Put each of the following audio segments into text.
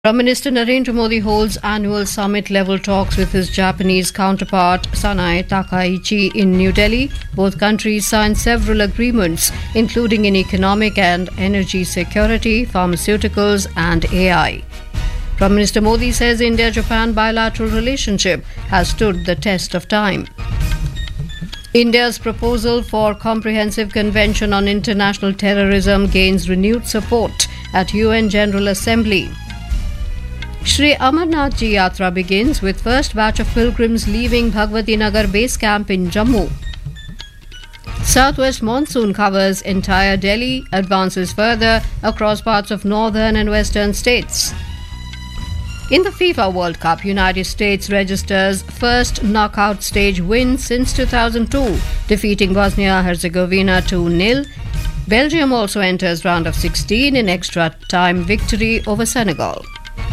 Prime Minister Narendra Modi holds annual summit-level talks with his Japanese counterpart Sanae Takaichi in New Delhi. Both countries signed several agreements, including in economic and energy security, pharmaceuticals and AI. Prime Minister Modi says India-Japan bilateral relationship has stood the test of time. India's proposal for comprehensive convention on international terrorism gains renewed support at UN General Assembly. Shri Amarnath Ji Yatra begins with first batch of pilgrims leaving Bhagwati Nagar base camp in Jammu. Southwest monsoon covers entire Delhi, advances further across parts of northern and western states. In the FIFA World Cup, United States registers first knockout stage win since 2002, defeating Bosnia-Herzegovina 2-0. Belgium also enters round of 16 in extra time victory over Senegal.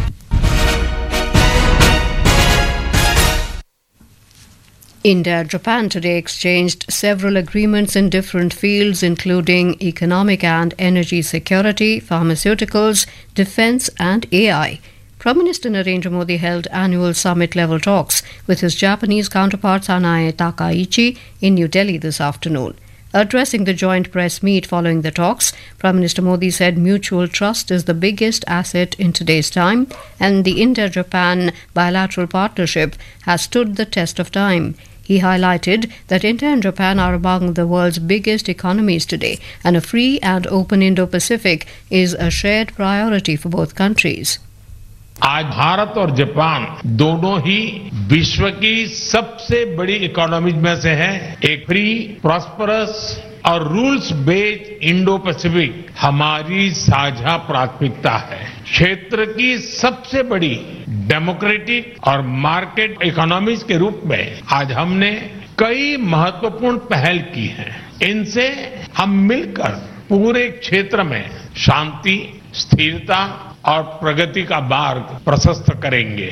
India and Japan today exchanged several agreements in different fields, including economic and energy security, pharmaceuticals, defence and AI. Prime Minister Narendra Modi held annual summit-level talks with his Japanese counterpart Sanae Takaichi in New Delhi this afternoon. Addressing the joint press meet following the talks, Prime Minister Modi said mutual trust is the biggest asset in today's time and the India-Japan bilateral partnership has stood the test of time. He highlighted that India and Japan are among the world's biggest economies today and a free and open Indo-Pacific is a shared priority for both countries. आज भारत और Japan दोनों ही विश्व की सबसे बड़ी economies में से हैं। एक फ्री, प्रॉस्परस और रूल्स बेस्ड इंडो पैसिफिक हमारी साझा प्राथमिकता है। क्षेत्र की सबसे बड़ी डेमोक्रेटिक और मार्केट इकोनॉमीज के रूप में आज हमने कई महत्वपूर्ण पहल की हैं। इनसे हम मिलकर पूरे क्षेत्र में शांति, स्थिरता और प्रगति का मार्ग प्रशस्त करेंगे।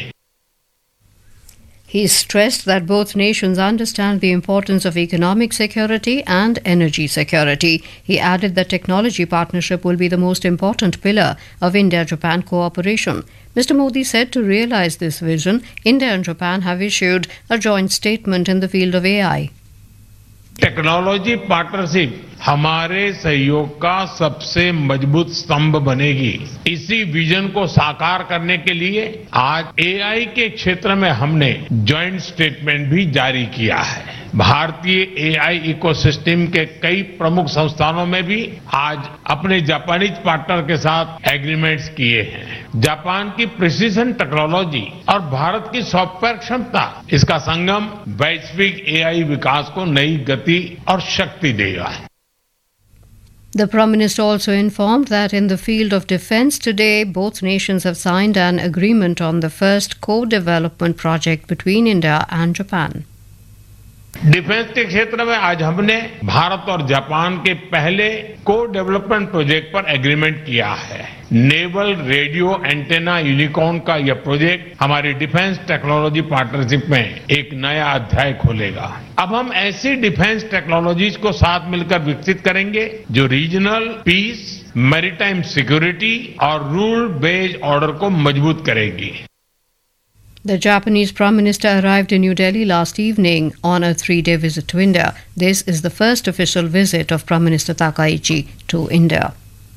He stressed that both nations understand the importance of economic security and energy security. He added that technology partnership will be the most important pillar of India-Japan cooperation. Mr. Modi said to realize this vision, India and Japan have issued a joint statement in the field of AI. Technology partnership हमारे सहयोग का सबसे मजबूत स्तंभ बनेगी। इसी vision को साकार करने के लिए आज एआई के क्षेत्र में हमने जॉइंट स्टेटमेंट भी जारी किया है। भारतीय एआई इकोसिस्टम के कई प्रमुख संस्थानों में भी आज अपने जापानीज पार्टनर के साथ एग्रीमेंट्स किए हैं। जापान की प्रिसीजन टेक्नोलॉजी और भारत की सॉफ्टवेयर क्षमता, इसका संगम वैश्विक एआई विकास को नई गति और शक्ति देगा। The Prime Minister also informed that in the field of defence today, both nations have signed an agreement on the first co-development project between India and Japan. Defence के क्षेत्र में आज हमने भारत और जापान के पहले को डेवलपमेंट प्रोजेक्ट पर एग्रीमेंट किया है। नेवल रेडियो एंटेना यूनिकॉर्न का यह प्रोजेक्ट हमारी डिफेंस टेक्नोलॉजी पार्टनरशिप में एक नया अध्याय खोलेगा। अब हम ऐसी डिफेंस टेक्नोलॉजीज को साथ मिलकर विकसित करेंगे जो रीजनल पीस, मैरीटाइम सिक्योरिटी और रूल बेस्ड ऑर्डर को मजबूत करेगी। The Japanese Prime Minister arrived in New Delhi last evening on a 3-day visit to India. This is the first official visit of Prime Minister Takaichi to India.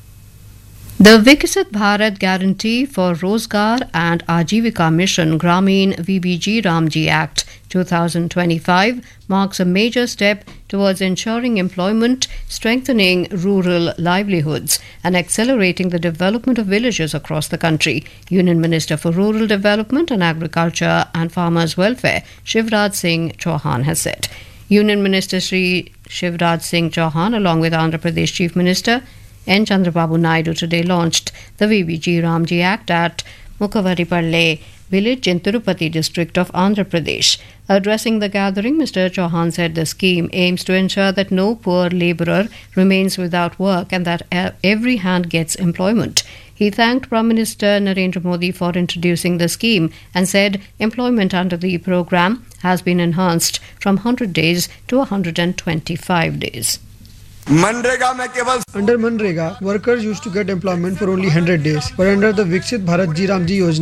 The Viksit Bharat Guarantee for Rozgar and Ajivika Mission Grameen VBG Ramji Act 2025 marks a major step towards ensuring employment, strengthening rural livelihoods and accelerating the development of villages across the country. Union Minister for Rural Development and Agriculture and Farmers Welfare Shivraj Singh Chauhan has said. Union Minister Shri Shivraj Singh Chauhan along with Andhra Pradesh Chief Minister N. Chandrababu Naidu today launched the VBG Ramji Act at Mukavaripalle village in Tirupati district of Andhra Pradesh. Addressing the gathering, Mr. Chauhan said the scheme aims to ensure that no poor labourer remains without work and that every hand gets employment. He thanked Prime Minister Narendra Modi for introducing the scheme and said employment under the programme has been enhanced from 100 days to 125 days. MNREGA में केवल Under Manrega, workers used to get employment for only 100 days, but under the Viksit Bharat Ji Ram Ji Yojana,